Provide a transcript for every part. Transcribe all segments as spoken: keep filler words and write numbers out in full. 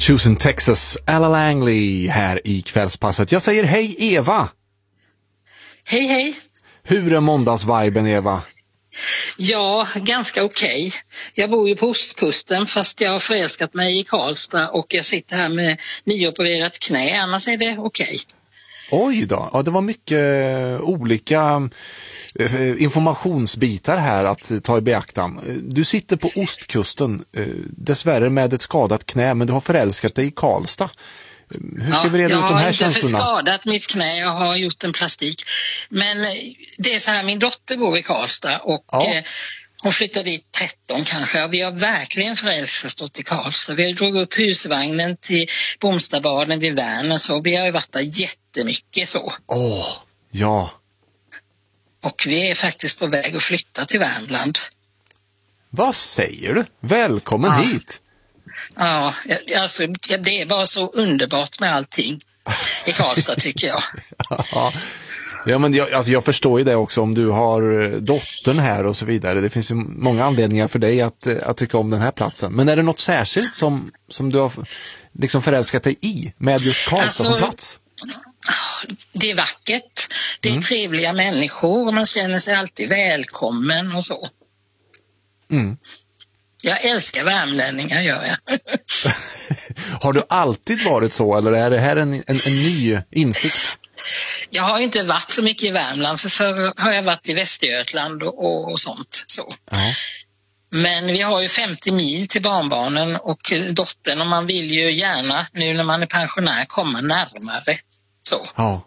Choosing Texas, Ella Langley här i kvällspasset. Jag säger hej Eva! Hej hej! Hur är måndagsviben Eva? Ja, ganska okej. Okay. Jag bor ju på ostkusten fast jag har förälskat mig i Karlstad och jag sitter här med nyopererat knä, annars är det okej. Okay. Oj då, ja, det var mycket olika eh, informationsbitar här att ta i beaktan. Du sitter på ostkusten, eh, dessvärre med ett skadat knä, men du har förälskat dig i Karlstad. Hur ska ja, vi reda ut de här känslorna? Jag har inte skadat mitt knä, jag har gjort en plastik. Men det är så här, min dotter bor i Karlstad och ja. eh, hon flyttade dit tretton kanske. Och vi har verkligen förälskat i Karlstad. Vi har dragit upp husvagnen till Bomstabaden vid Värnen, så vi har ju varit där jättemycket så. Åh, oh, ja. Och vi är faktiskt på väg att flytta till Värmland. Vad säger du? Välkommen ja. hit! Ja, alltså det är bara så underbart med allting i Karlstad tycker jag. ja. Ja, men jag, alltså jag förstår ju det också om du har dottern här och så vidare. Det finns ju många anledningar för dig att, att tycka om den här platsen. Men är det något särskilt som, som du har liksom förälskat dig i med just Karlstad alltså, som plats? Det är vackert, det är mm. trevliga människor och man känner sig alltid välkommen och så. Mm. Jag älskar värmlänningar, gör jag. Har du alltid varit så eller är det här en, en, en ny insikt? Jag har inte varit så mycket i Värmland, för förr har jag varit i Västergötland och, och, och sånt. Så. Uh-huh. Men vi har ju femtio mil till barnbarnen och dottern, och man vill ju gärna nu när man är pensionär komma närmare. Så. Ja.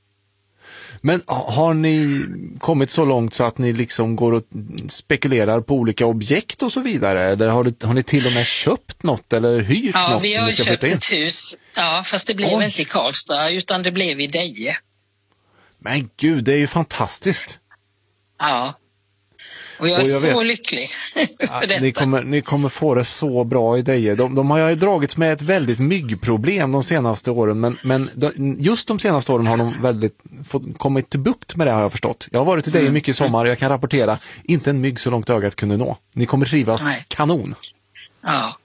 Men har ni kommit så långt så att ni liksom går och spekulerar på olika objekt och så vidare? Eller har, du, har ni till och med köpt något eller hyrt ja, något? Ja, vi har som köpt ett hus. Ja, fast det blev Oj. inte i Karlstad utan det blev i Deje. Men gud, det är ju fantastiskt. Ja. Och jag är och jag så vet, lycklig ja, för detta. Ni kommer, ni kommer få det så bra i Deje. De, de har ju dragits med ett väldigt myggproblem de senaste åren. Men, men just de senaste åren har de väldigt fått, kommit till bukt med det, har jag förstått. Jag har varit i Deje mycket i sommar och jag kan rapportera. Inte en mygg så långt ögat kunde nå. Ni kommer trivas Nej. kanon. Ja.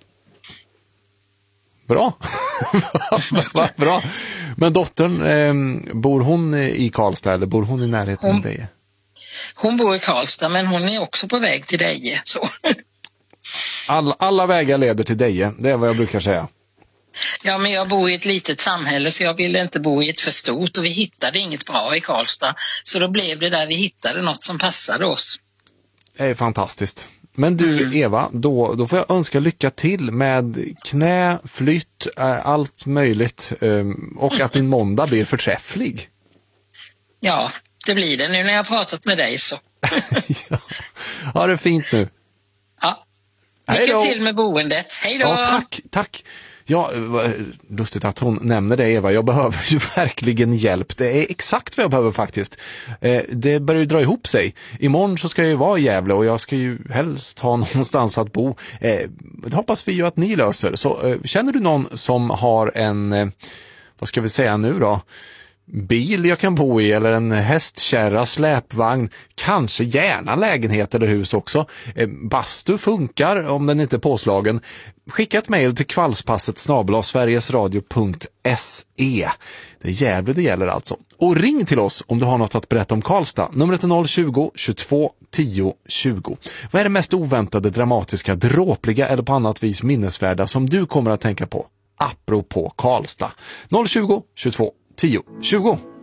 Bra. Vad bra. Men dottern, eh, bor hon i Karlstad eller bor hon i närheten hon... av Deje? Hon bor i Karlstad, men hon är också på väg till Deje. Så. All, alla vägar leder till Deje, det är vad jag brukar säga. Ja, men jag bor i ett litet samhälle så jag ville inte bo i ett för stort och vi hittade inget bra i Karlstad. Så då blev det där vi hittade något som passade oss. Det är fantastiskt. Men du mm. Eva, då, då får jag önska lycka till med knä, flytt, allt möjligt och att din måndag blir förträfflig. Ja, det blir det nu när jag har pratat med dig så. ja. Ha det fint nu. Ja. Lycka till med boendet. Hej då. Ja, tack, tack. Ja, lustigt att hon nämner det Eva. Jag behöver ju verkligen hjälp. Det är exakt vad jag behöver faktiskt. Eh, det börjar ju dra ihop sig. Imorgon så ska jag ju vara i Gävle och jag ska ju helst ha någonstans att bo. Eh, det hoppas vi ju att ni löser. Så eh, känner du någon som har en, eh, vad ska vi säga nu då? Bil jag kan bo i eller en hästkärra, släpvagn, kanske gärna lägenhet eller hus också. Eh, bastu funkar om den inte är påslagen. Skicka ett mejl till kvällspasset snabel-a sverigesradio punkt se. Det är Gävle det gäller alltså. Och ring till oss om du har något att berätta om Karlstad. Numret är noll tjugo, tjugotvå, tio, tjugo. Vad är det mest oväntade, dramatiska, dråpliga eller på annat vis minnesvärda som du kommer att tänka på apropå Karlstad? noll tjugo, tjugotvå, tio, tjugo.